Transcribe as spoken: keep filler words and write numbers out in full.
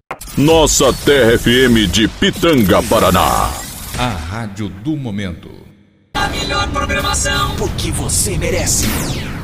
Nossa Terra F M de Pitanga, Paraná. A rádio do momento. A melhor programação, porque você merece.